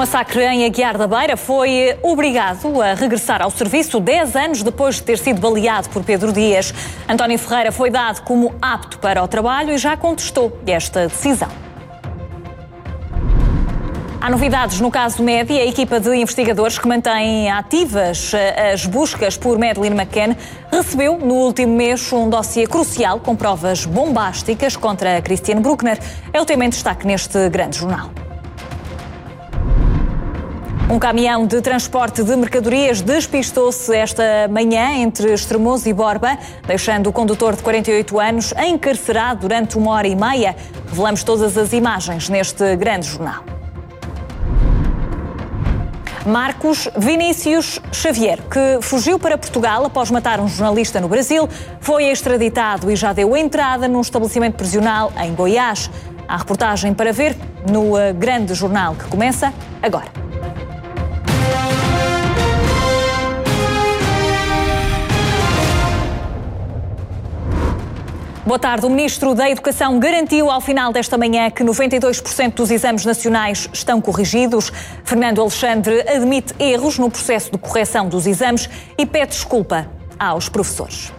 massacre em Aguiar da Beira foi obrigado a regressar ao serviço 10 anos depois de ter sido baleado por Pedro Dias. António Ferreira foi dado como apto para o trabalho e já contestou esta decisão. Há novidades no caso Médi. A equipa de investigadores que mantém ativas as buscas por Madeleine McCann recebeu no último mês um dossiê crucial com provas bombásticas contra Christian Bruckner. É o tema em destaque neste grande jornal. Um caminhão de transporte de mercadorias despistou-se esta manhã entre Estremoz e Borba, deixando o condutor de 48 anos encarcerado durante 1h30. Revelamos todas as imagens neste grande jornal. Marcos Vinícius Xavier, que fugiu para Portugal após matar um jornalista no Brasil, foi extraditado e já deu entrada num estabelecimento prisional em Goiás. Há reportagem para ver no grande jornal que começa agora. Boa tarde. O Ministro da Educação garantiu ao final desta manhã que 92% dos exames nacionais estão corrigidos. Fernando Alexandre admite erros no processo de correção dos exames e pede desculpa aos professores.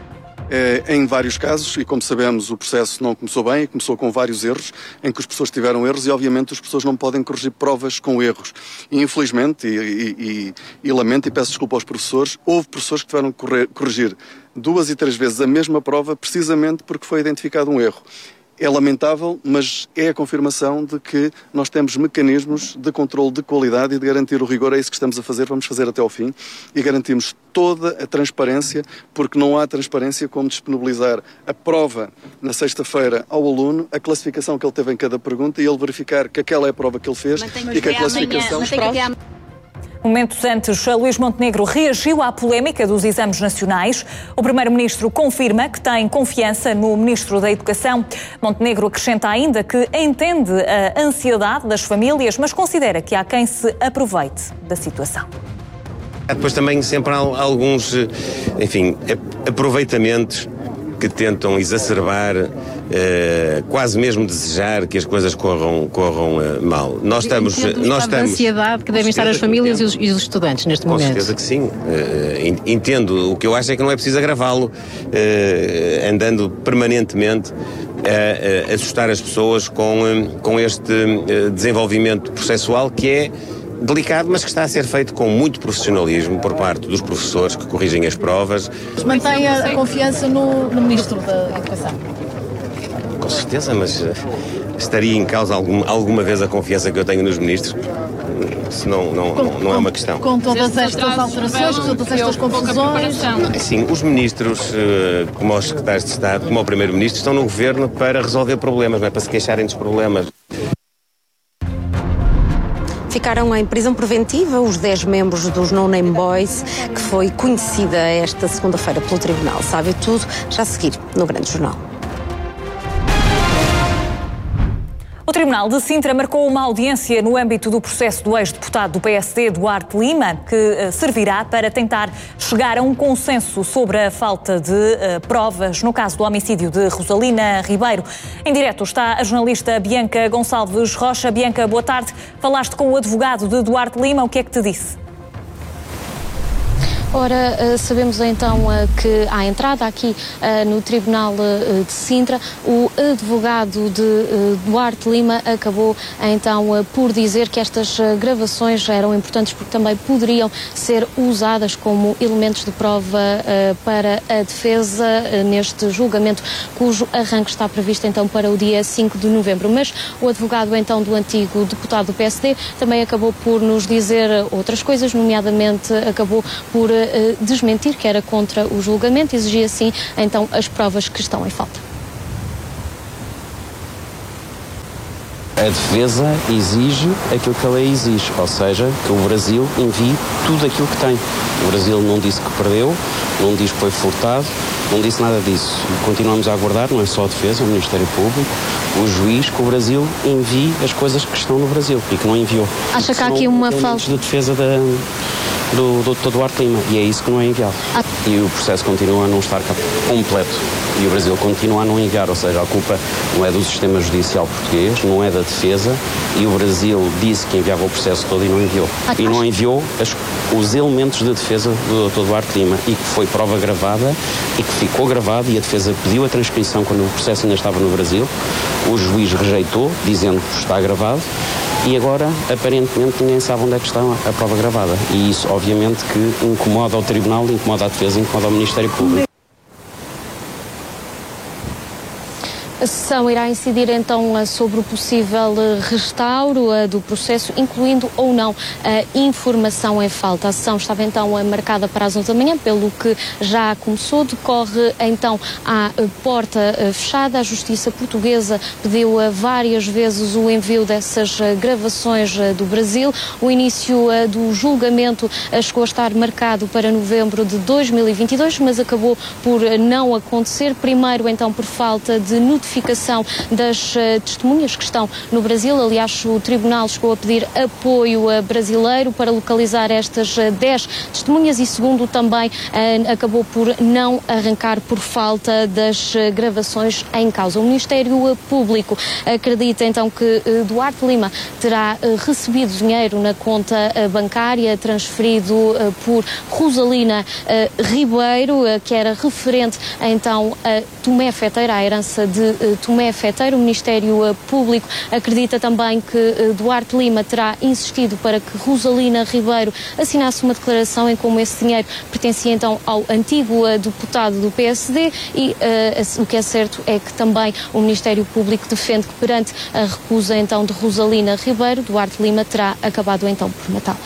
Em vários casos, e como sabemos, o processo não começou bem, começou com vários erros, em que os professores tiveram erros e, obviamente, os professores não podem corrigir provas com erros. E, infelizmente, e lamento e peço desculpa aos professores, houve professores que tiveram que corrigir 2 e 3 vezes a mesma prova, precisamente porque foi identificado um erro. É lamentável, mas é a confirmação de que nós temos mecanismos de controle de qualidade e de garantir o rigor. É isso que estamos a fazer, vamos fazer até ao fim e garantimos toda a transparência, porque não há transparência como disponibilizar a prova na sexta-feira ao aluno, a classificação que ele teve em cada pergunta e ele verificar que aquela é a prova que ele fez e que a classificação... Momentos antes, Luís Montenegro reagiu à polémica dos exames nacionais. O Primeiro-Ministro confirma que tem confiança no Ministro da Educação. Montenegro acrescenta ainda que entende a ansiedade das famílias, mas considera que há quem se aproveite da situação. Depois também sempre há alguns, aproveitamentos que tentam exacerbar, quase mesmo desejar que as coisas corram mal. Nós estamos a ansiedade que devem estar as famílias e os estudantes neste momento. Com certeza que sim. Entendo. O que eu acho é que não é preciso agravá-lo, andando permanentemente a assustar as pessoas com este desenvolvimento processual que é delicado, mas que está a ser feito com muito profissionalismo por parte dos professores que corrigem as provas. Mantém a confiança no Ministro da Educação? Com certeza, mas estaria em causa alguma vez a confiança que eu tenho nos ministros? Senão não é uma questão. Com todas estas alterações, com todas estas confusões? Sim, os ministros, como os secretários de Estado, como o Primeiro-Ministro, estão no governo para resolver problemas, não é para se queixarem dos problemas. Ficaram em prisão preventiva os 10 membros dos No Name Boys, que foi conhecida esta segunda-feira pelo Tribunal. Sabe tudo, já a seguir no Grande Jornal. O Tribunal de Sintra marcou uma audiência no âmbito do processo do ex-deputado do PSD, Duarte Lima, que servirá para tentar chegar a um consenso sobre a falta de provas no caso do homicídio de Rosalina Ribeiro. Em direto está a jornalista Bianca Gonçalves Rocha. Bianca, boa tarde. Falaste com o advogado de Duarte Lima, o que é que te disse? Ora, sabemos então que há entrada aqui no Tribunal de Sintra. O advogado de Duarte Lima acabou então por dizer que estas gravações eram importantes porque também poderiam ser usadas como elementos de prova para a defesa neste julgamento, cujo arranque está previsto então para o dia 5 de novembro. Mas o advogado então do antigo deputado do PSD também acabou por nos dizer outras coisas, nomeadamente acabou por desmentir que era contra o julgamento, exigia sim então as provas que estão em falta. A defesa exige aquilo que a lei exige, ou seja, que o Brasil envie tudo aquilo que tem. O Brasil não disse que perdeu, não diz que foi furtado, não disse nada disso. Continuamos a aguardar, não é só a defesa, o Ministério Público, o juiz, que o Brasil envie as coisas que estão no Brasil e que não enviou. Acha que há aqui uma falta de defesa do Dr. Duarte Lima, e é isso que não é enviado. E o processo continua a não estar completo. E o Brasil continua a não enviar, ou seja, a culpa não é do sistema judicial português, não é da defesa, e o Brasil disse que enviava o processo todo e não enviou. E não enviou os elementos de defesa do Dr. Duarte Lima, e que foi prova gravada, e que ficou gravada, e a defesa pediu a transcrição quando o processo ainda estava no Brasil, o juiz rejeitou, dizendo que está gravado, e agora, aparentemente, ninguém sabe onde é que está a prova gravada. E isso, obviamente, que incomoda ao Tribunal, incomoda a defesa, incomoda ao Ministério Público. A sessão irá incidir então sobre o possível restauro do processo, incluindo ou não a informação em falta. A sessão estava então marcada para as 11 da manhã, pelo que já começou. Decorre então à porta fechada. A Justiça Portuguesa pediu várias vezes o envio dessas gravações do Brasil. O início do julgamento chegou a estar marcado para novembro de 2022, mas acabou por não acontecer. Primeiro então por falta de notificação das testemunhas que estão no Brasil. Aliás, o Tribunal chegou a pedir apoio brasileiro para localizar estas 10 testemunhas, e segundo também acabou por não arrancar por falta das gravações em causa. O Ministério Público acredita então que Duarte Lima terá recebido dinheiro na conta bancária transferido por Rosalina Ribeiro, que era referente então a Tomé Feteiro, à herança de Tomé Feteiro. O Ministério Público acredita também que Duarte Lima terá insistido para que Rosalina Ribeiro assinasse uma declaração em como esse dinheiro pertencia então ao antigo deputado do PSD, e o que é certo é que também o Ministério Público defende que perante a recusa então de Rosalina Ribeiro, Duarte Lima terá acabado então por matá-la.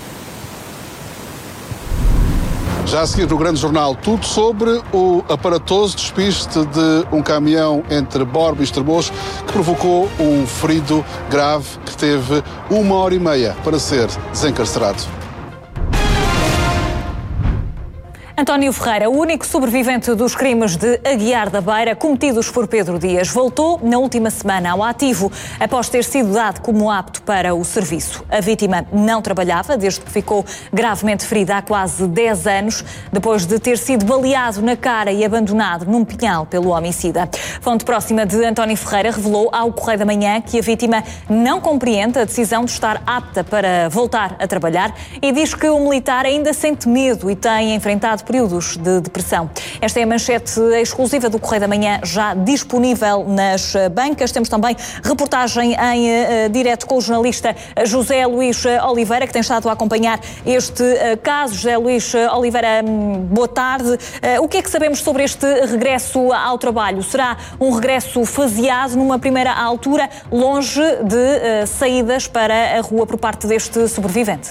Já a seguir no Grande Jornal, tudo sobre o aparatoso despiste de um caminhão entre Borba e Estremoz, que provocou um ferido grave que teve 1h30 para ser desencarcerado. António Ferreira, o único sobrevivente dos crimes de Aguiar da Beira cometidos por Pedro Dias, voltou na última semana ao ativo após ter sido dado como apto para o serviço. A vítima não trabalhava desde que ficou gravemente ferida há quase 10 anos, depois de ter sido baleado na cara e abandonado num pinhal pelo homicida. Fonte próxima de António Ferreira revelou ao Correio da Manhã que a vítima não compreende a decisão de estar apta para voltar a trabalhar e diz que o militar ainda sente medo e tem enfrentado períodos de depressão. Esta é a manchete exclusiva do Correio da Manhã, já disponível nas bancas. Temos também reportagem em direto com o jornalista José Luís Oliveira, que tem estado a acompanhar este caso. José Luís Oliveira, boa tarde. O que é que sabemos sobre este regresso ao trabalho? Será um regresso faseado numa primeira altura, longe de saídas para a rua por parte deste sobrevivente?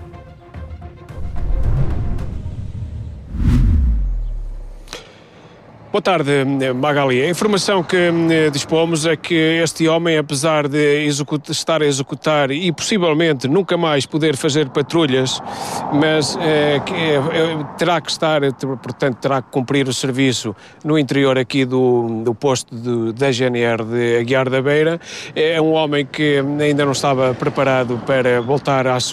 Boa tarde, Magali. A informação que dispomos é que este homem, apesar de estar a executar e possivelmente nunca mais poder fazer patrulhas, mas terá que estar, portanto, terá que cumprir o serviço no interior aqui do posto da GNR de Aguiar da Beira. É um homem que ainda não estava preparado para voltar à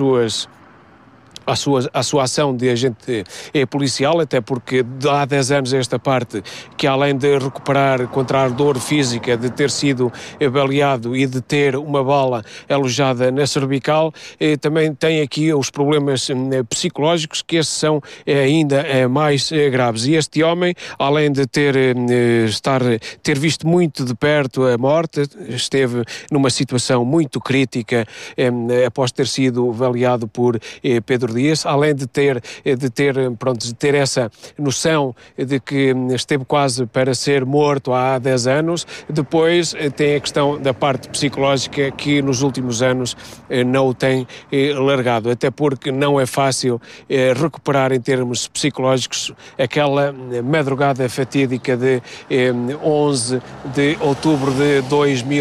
sua ação de agente policial, até porque há 10 anos esta parte que, além de recuperar contra a dor física de ter sido baleado e de ter uma bala alojada na cervical, também tem aqui os problemas psicológicos, que esses são ainda mais graves. E este homem, além de ter visto muito de perto a morte, esteve numa situação muito crítica após ter sido baleado por Pedro Dias, além de ter essa noção de que esteve quase para ser morto há 10 anos, depois tem a questão da parte psicológica, que nos últimos anos não o tem largado, até porque não é fácil recuperar em termos psicológicos aquela madrugada fatídica de 11 de outubro de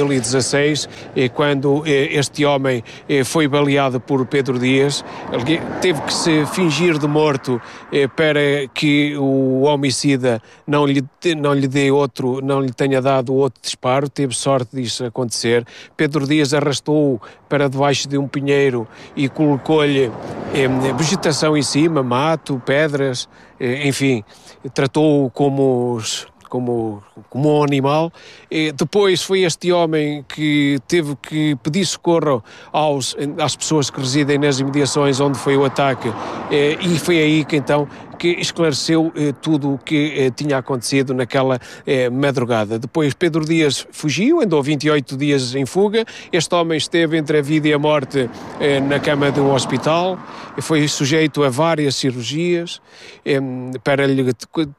2016, quando este homem foi baleado por Pedro Dias. teve que se fingir de morto para que o homicida não lhe tenha dado outro disparo. Teve sorte disso acontecer. Pedro Dias arrastou-o para debaixo de um pinheiro e colocou-lhe vegetação em cima, mato, pedras, enfim, tratou-o como um animal. Depois foi este homem que teve que pedir socorro às pessoas que residem nas imediações onde foi o ataque, e foi aí que então que esclareceu tudo o que tinha acontecido naquela madrugada. Depois Pedro Dias fugiu, andou 28 dias em fuga. Este homem esteve entre a vida e a morte na cama de um hospital, foi sujeito a várias cirurgias para lhe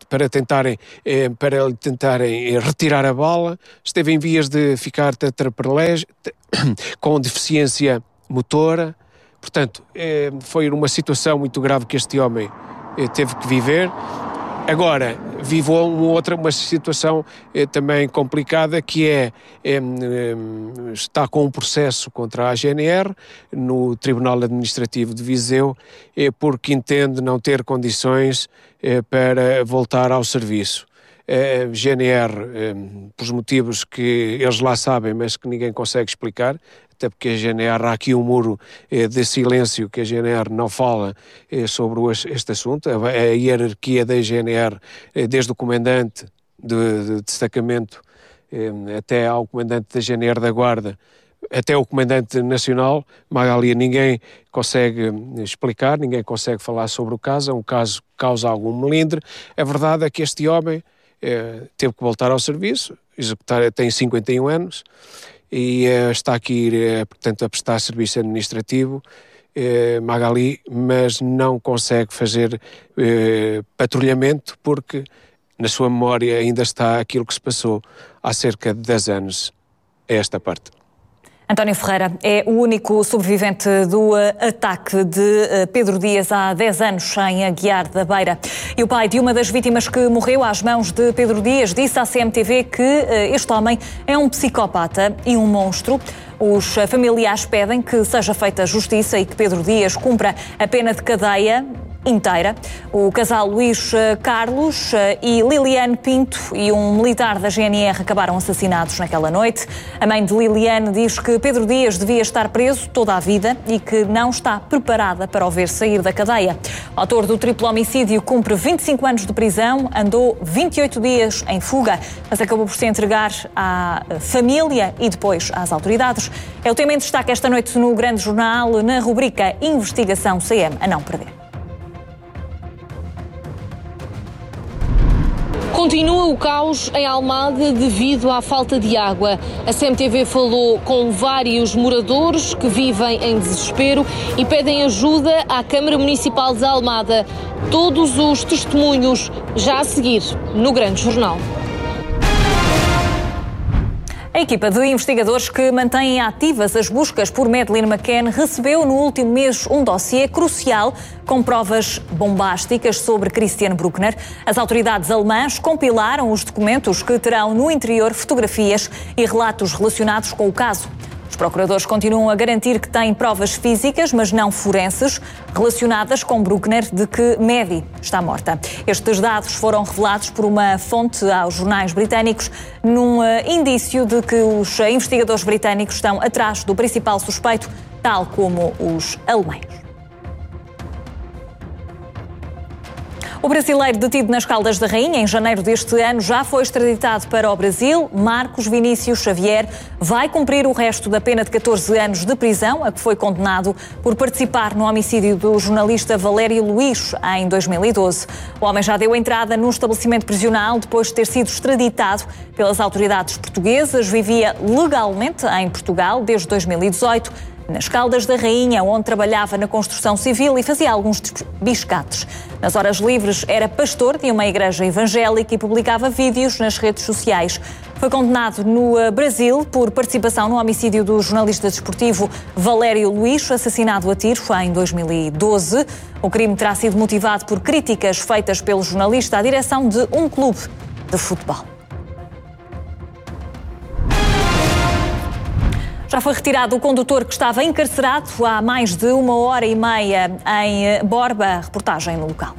tentarem retirar a bala. Esteve em vias de ficar tetraplégico, com deficiência motora. Portanto, foi uma situação muito grave que este homem teve que viver. Agora, viveu uma situação também complicada, que está com um processo contra a GNR no Tribunal Administrativo de Viseu, porque entende não ter condições para voltar ao serviço. GNR, por motivos que eles lá sabem, mas que ninguém consegue explicar, até porque a GNR, há aqui um muro de silêncio, que a GNR não fala sobre este assunto. A hierarquia da GNR, desde o comandante de destacamento até ao comandante da GNR da Guarda, até o comandante nacional, Magali, ninguém consegue explicar, ninguém consegue falar sobre o caso. É um caso que causa algum melindre. A verdade é que este homem teve que voltar ao serviço, tem 51 anos, e está aqui, portanto, a prestar serviço administrativo, Magali, mas não consegue fazer patrulhamento, porque na sua memória ainda está aquilo que se passou há cerca de 10 anos a esta parte. António Ferreira é o único sobrevivente do ataque de Pedro Dias há 10 anos em Aguiar da Beira. E o pai de uma das vítimas que morreu às mãos de Pedro Dias disse à CMTV que este homem é um psicopata e um monstro. Os familiares pedem que seja feita justiça e que Pedro Dias cumpra a pena de cadeia inteira. O casal Luís Carlos e Liliane Pinto e um militar da GNR acabaram assassinados naquela noite. A mãe de Liliane diz que Pedro Dias devia estar preso toda a vida e que não está preparada para o ver sair da cadeia. O autor do triplo homicídio cumpre 25 anos de prisão, andou 28 dias em fuga, mas acabou por se entregar à família e depois às autoridades. É o tema em destaque esta noite no Grande Jornal, na rubrica Investigação CM a não perder. Continua o caos em Almada devido à falta de água. A CMTV falou com vários moradores que vivem em desespero e pedem ajuda à Câmara Municipal de Almada. Todos os testemunhos já a seguir no Grande Jornal. A equipa de investigadores que mantém ativas as buscas por Madeleine McCann recebeu no último mês um dossiê crucial com provas bombásticas sobre Christian Bruckner. As autoridades alemãs compilaram os documentos que terão no interior fotografias e relatos relacionados com o caso. Os procuradores continuam a garantir que têm provas físicas, mas não forenses, relacionadas com Bruckner de que Maddie está morta. Estes dados foram revelados por uma fonte aos jornais britânicos, num indício de que os investigadores britânicos estão atrás do principal suspeito, tal como os alemães. O brasileiro detido nas Caldas da Rainha em janeiro deste ano já foi extraditado para o Brasil. Marcos Vinícius Xavier vai cumprir o resto da pena de 14 anos de prisão, a que foi condenado por participar no homicídio do jornalista Valério Luís em 2012. O homem já deu entrada no estabelecimento prisional depois de ter sido extraditado pelas autoridades portuguesas. Vivia legalmente em Portugal desde 2018. Nas Caldas da Rainha, onde trabalhava na construção civil e fazia alguns biscates. Nas horas livres era pastor de uma igreja evangélica e publicava vídeos nas redes sociais. Foi condenado no Brasil por participação no homicídio do jornalista desportivo Valério Luís, assassinado a tiro em 2012. O crime terá sido motivado por críticas feitas pelo jornalista à direção de um clube de futebol. Já foi retirado o condutor que estava encarcerado há mais de 1h30 em Borba. Reportagem no local.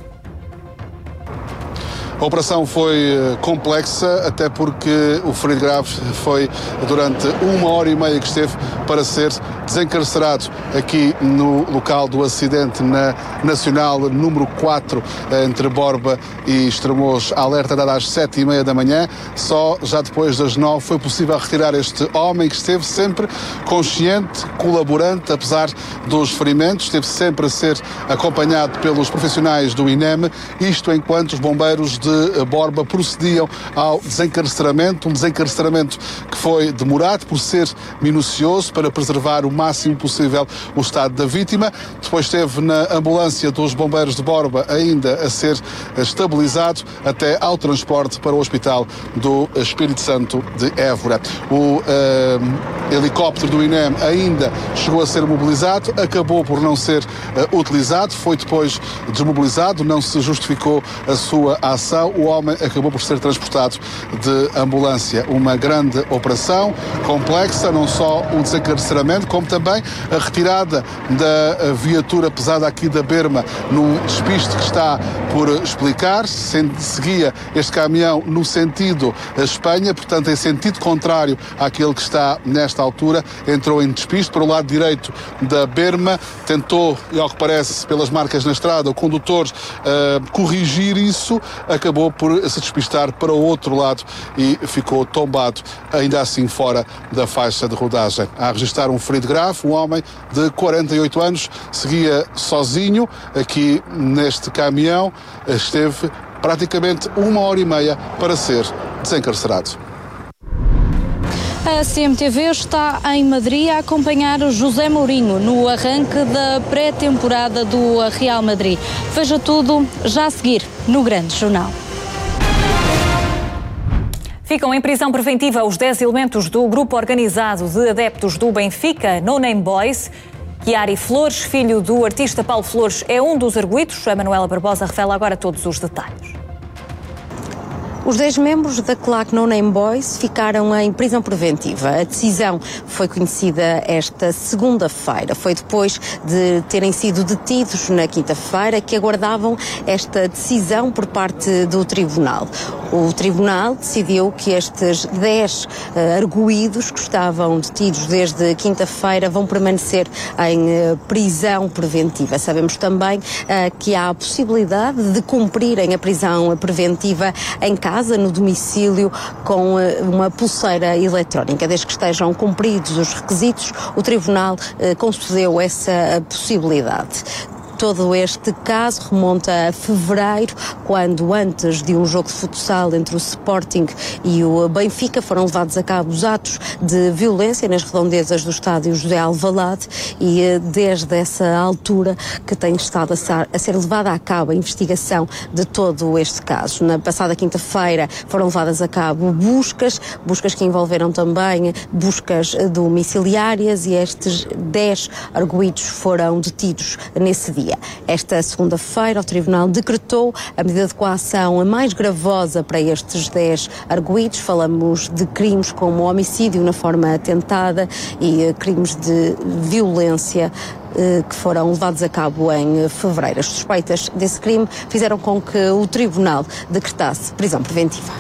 A operação foi complexa, até porque o ferido grave foi durante 1h30 que esteve para ser desencarcerado aqui no local do acidente na Nacional número 4, entre Borba e Estremoz. A alerta dada às 7h30 da manhã. Só já depois das 9 foi possível retirar este homem que esteve sempre consciente, colaborante, apesar dos ferimentos. Esteve sempre a ser acompanhado pelos profissionais do INEM, isto enquanto os bombeiros de Borba procediam ao desencarceramento, um desencarceramento que foi demorado por ser minucioso para preservar o máximo possível o estado da vítima. Depois esteve na ambulância dos bombeiros de Borba ainda a ser estabilizado até ao transporte para o Hospital do Espírito Santo de Évora. O helicóptero do INEM ainda chegou a ser mobilizado, acabou por não ser utilizado, foi depois desmobilizado, não se justificou a sua ação. O homem acabou por ser transportado de ambulância. Uma grande operação, complexa, não só o desencarceramento, como também a retirada da viatura pesada aqui da Berma, num despiste que está por explicar. Seguia este caminhão no sentido Espanha, portanto em sentido contrário àquele que está nesta altura. Entrou em despiste para o lado direito da Berma, tentou, e ao que parece pelas marcas na estrada, o condutor corrigir isso, acabou por se despistar para o outro lado e ficou tombado, ainda assim fora da faixa de rodagem. A registrar um ferido grave, um homem de 48 anos, seguia sozinho aqui neste caminhão, esteve praticamente 1h30 para ser desencarcerado. A CMTV está em Madrid a acompanhar o José Mourinho no arranque da pré-temporada do Real Madrid. Veja tudo já a seguir no Grande Jornal. Ficam em prisão preventiva os 10 elementos do grupo organizado de adeptos do Benfica, No Name Boys. Chiari Flores, filho do artista Paulo Flores, é um dos arguidos. A Manuela Barbosa revela agora todos os detalhes. Os 10 membros da claque No Name Boys ficaram em prisão preventiva. A decisão foi conhecida esta segunda-feira. Foi depois de terem sido detidos na quinta-feira que aguardavam esta decisão por parte do tribunal. O tribunal decidiu que estes 10 arguidos que estavam detidos desde quinta-feira vão permanecer em prisão preventiva. Sabemos também que há a possibilidade de cumprirem a prisão preventiva em casa, no domicílio, com uma pulseira eletrónica. Desde que estejam cumpridos os requisitos, o tribunal concedeu essa possibilidade. Todo este caso remonta a fevereiro, quando antes de um jogo de futsal entre o Sporting e o Benfica foram levados a cabo os atos de violência nas redondezas do estádio José Alvalade, e desde essa altura que tem estado a ser levada a cabo a investigação de todo este caso. Na passada quinta-feira foram levadas a cabo buscas que envolveram também buscas domiciliárias, e estes 10 arguidos foram detidos nesse dia. Esta segunda-feira, o Tribunal decretou a medida de coação mais gravosa para estes 10 arguidos. Falamos de crimes como homicídio na forma atentada e crimes de violência que foram levados a cabo em fevereiro. As suspeitas desse crime fizeram com que o Tribunal decretasse prisão preventiva.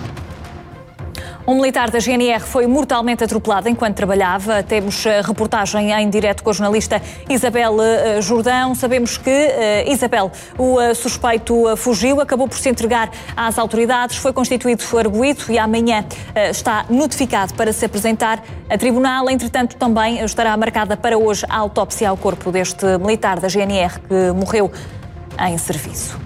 Um militar da GNR foi mortalmente atropelado enquanto trabalhava. Temos a reportagem em direto com a jornalista Isabel Jordão. Sabemos que, Isabel, o suspeito fugiu, acabou por se entregar às autoridades, foi constituído arguido e amanhã está notificado para se apresentar a tribunal. Entretanto, também estará marcada para hoje a autópsia ao corpo deste militar da GNR que morreu em serviço.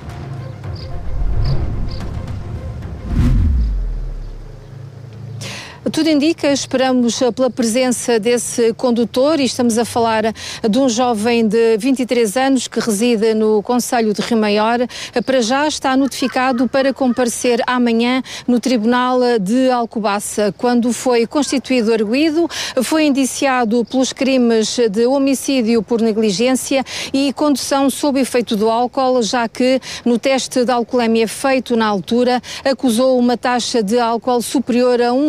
Tudo indica, esperamos pela presença desse condutor, e estamos a falar de um jovem de 23 anos que reside no concelho de Rio Maior. Para já está notificado para comparecer amanhã no Tribunal de Alcobaça. Quando foi constituído arguido, foi indiciado pelos crimes de homicídio por negligência e condução sob efeito do álcool, já que no teste de alcoolemia feito na altura acusou uma taxa de álcool superior a 1,2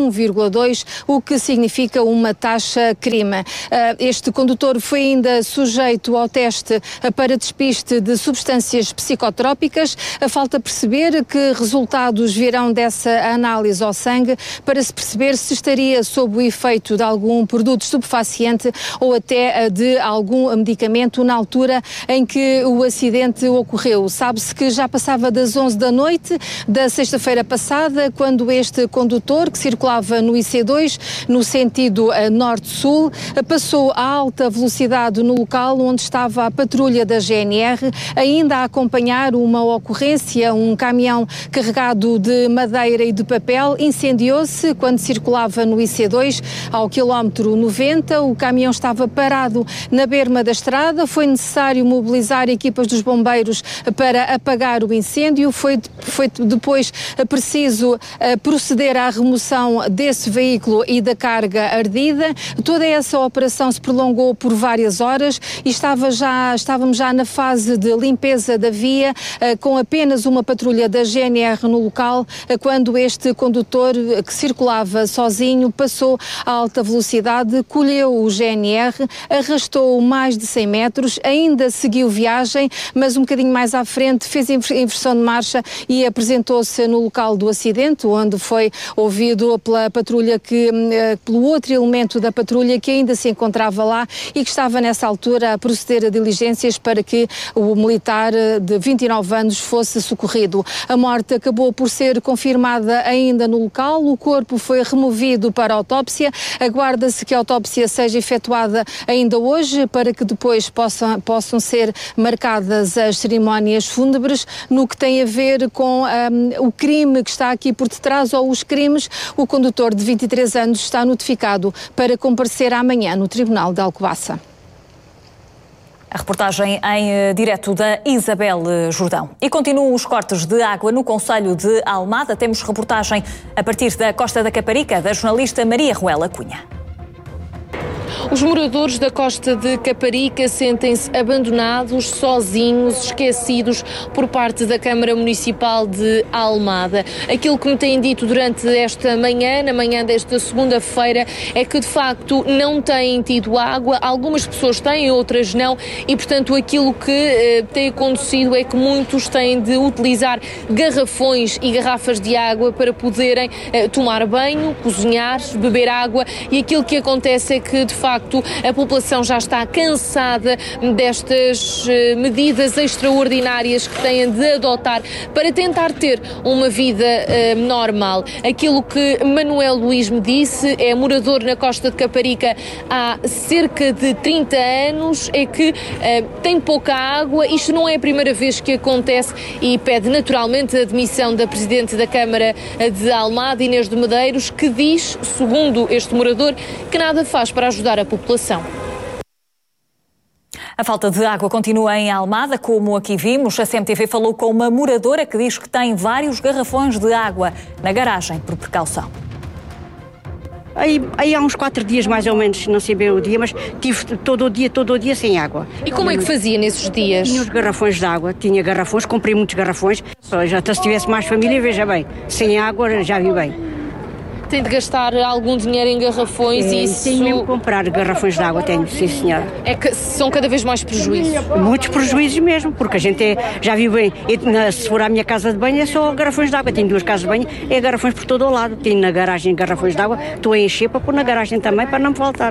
0,2, o que significa uma taxa-crime. Este condutor foi ainda sujeito ao teste para despiste de substâncias psicotrópicas. Falta perceber que resultados virão dessa análise ao sangue para se perceber se estaria sob o efeito de algum produto estupefaciente ou até de algum medicamento na altura em que o acidente ocorreu. Sabe-se que já passava das 11 da noite da sexta-feira passada, quando este condutor, que circulava no IC2, no sentido norte-sul, passou a alta velocidade no local onde estava a patrulha da GNR, ainda a acompanhar uma ocorrência. Um caminhão carregado de madeira e de papel incendiou-se quando circulava no IC2 ao quilómetro 90. O caminhão estava parado na berma da estrada. Foi necessário mobilizar equipas dos bombeiros para apagar o incêndio. Foi depois preciso proceder à remoção desse veículo e da carga ardida. Toda essa operação se prolongou por várias horas e estávamos já na fase de limpeza da via, com apenas uma patrulha da GNR no local, quando este condutor, que circulava sozinho, passou a alta velocidade, colheu o GNR, arrastou mais de 100 metros, ainda seguiu viagem, mas um bocadinho mais à frente fez inversão de marcha e apresentou-se no local do acidente, onde foi ouvido pela patrulha, pelo outro elemento da patrulha que ainda se encontrava lá e que estava nessa altura a proceder a diligências para que o militar de 29 anos fosse socorrido. A morte acabou por ser confirmada ainda no local, o corpo foi removido para a autópsia, aguarda-se que a autópsia seja efetuada ainda hoje para que depois possam ser marcadas as cerimónias fúnebres. No que tem a ver com o crime que está aqui por detrás, ou os crimes, o condutor de 23 anos está notificado para comparecer amanhã no Tribunal de Alcobaça. A reportagem em direto da Isabel Jordão. E continuam os cortes de água no concelho de Almada. Temos reportagem a partir da Costa da Caparica, da jornalista Maria Ruela Cunha. Os moradores da Costa de Caparica sentem-se abandonados, sozinhos, esquecidos por parte da Câmara Municipal de Almada. Aquilo que me têm dito durante esta manhã, na manhã desta segunda-feira, é que de facto não têm tido água. Algumas pessoas têm, outras não, e portanto aquilo que tem acontecido é que muitos têm de utilizar garrafões e garrafas de água para poderem tomar banho, cozinhar, beber água, e aquilo que acontece é que de facto a população já está cansada destas medidas extraordinárias que têm de adotar para tentar ter uma vida normal. Aquilo que Manuel Luís me disse, é morador na Costa de Caparica há cerca de 30 anos, é que tem pouca água. Isto não é a primeira vez que acontece e pede naturalmente a demissão da Presidente da Câmara de Almada, Inês de Medeiros, que diz, segundo este morador, que nada faz para ajudar a população. A falta de água continua em Almada, como aqui vimos. A CMTV falou com uma moradora que diz que tem vários garrafões de água na garagem por precaução. Aí há uns 4 dias mais ou menos, não sei bem o dia, mas tive todo o dia sem água. E como é que fazia nesses dias? Tinha os garrafões de água, tinha garrafões, comprei muitos garrafões. Já se tivesse mais família, veja bem, sem água já vi bem. Tem de gastar algum dinheiro em garrafões e isso... Tenho mesmo que comprar garrafões de água, tenho, sim senhora. É que são cada vez mais prejuízos? Muitos prejuízos mesmo, porque a gente já viu bem, se for à minha casa de banho é só garrafões de água, tenho 2 casas de banho, é garrafões por todo o lado, tenho na garagem garrafões de água, estou a encher para pôr na garagem também para não me faltar.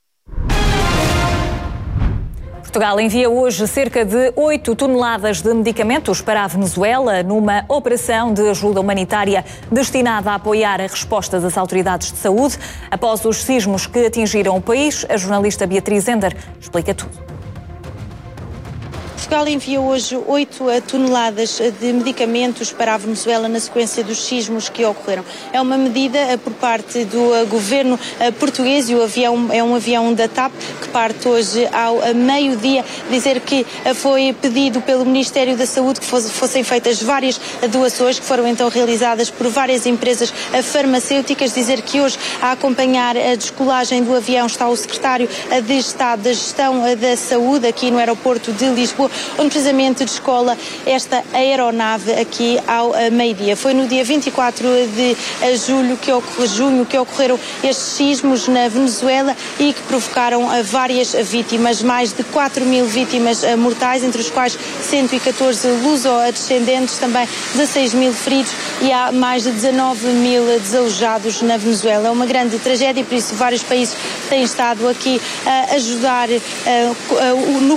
Portugal envia hoje cerca de 8 toneladas de medicamentos para a Venezuela numa operação de ajuda humanitária destinada a apoiar a resposta das autoridades de saúde após os sismos que atingiram o país. A jornalista Beatriz Ender explica tudo. Portugal envia hoje 8 toneladas de medicamentos para a Venezuela na sequência dos sismos que ocorreram. É uma medida por parte do governo português e o avião é um avião da TAP que parte hoje ao meio-dia. Dizer que foi pedido pelo Ministério da Saúde que fossem feitas várias doações que foram então realizadas por várias empresas farmacêuticas. Dizer que hoje a acompanhar a descolagem do avião está o secretário de Estado da Gestão da Saúde aqui no aeroporto de Lisboa, onde precisamente descola esta aeronave aqui ao meio-dia. Foi no dia 24 de junho que ocorreram estes sismos na Venezuela e que provocaram várias vítimas, mais de 4.000 vítimas mortais, entre os quais 114 luso-descendentes, também 16.000 feridos e há mais de 19.000 desalojados na Venezuela. É uma grande tragédia e por isso vários países têm estado aqui a ajudar no